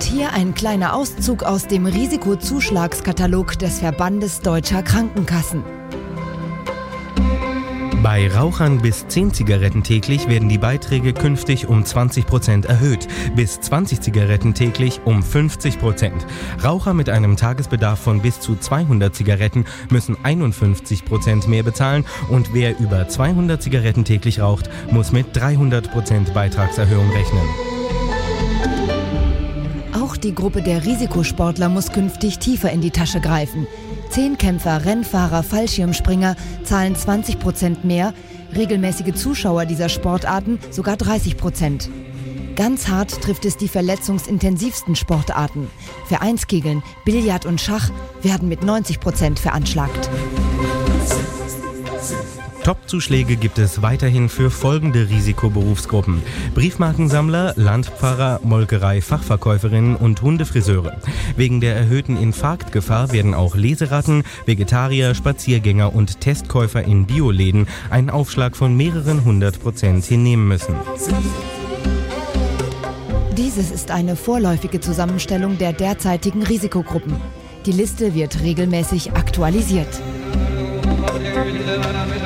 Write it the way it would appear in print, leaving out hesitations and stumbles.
Und hier ein kleiner Auszug aus dem Risikozuschlagskatalog des Verbandes Deutscher Krankenkassen. Bei Rauchern bis 10 Zigaretten täglich werden die Beiträge künftig um 20% erhöht, bis 20 Zigaretten täglich um 50%. Raucher mit einem Tagesbedarf von bis zu 200 Zigaretten müssen 51% mehr bezahlen und wer über 200 Zigaretten täglich raucht, muss mit 300% Beitragserhöhung rechnen. Auch die Gruppe der Risikosportler muss künftig tiefer in die Tasche greifen. Zehnkämpfer, Rennfahrer, Fallschirmspringer zahlen 20% mehr, regelmäßige Zuschauer dieser Sportarten sogar 30%. Ganz hart trifft es die verletzungsintensivsten Sportarten. Vereinskegeln, Billard und Schach werden mit 90% veranschlagt. Top-Zuschläge gibt es weiterhin für folgende Risikoberufsgruppen: Briefmarkensammler, Landpfarrer, Molkerei-Fachverkäuferinnen und Hundefriseure. Wegen der erhöhten Infarktgefahr werden auch Leseratten, Vegetarier, Spaziergänger und Testkäufer in Bioläden einen Aufschlag von mehreren 100% hinnehmen müssen. Dieses ist eine vorläufige Zusammenstellung der derzeitigen Risikogruppen. Die Liste wird regelmäßig aktualisiert.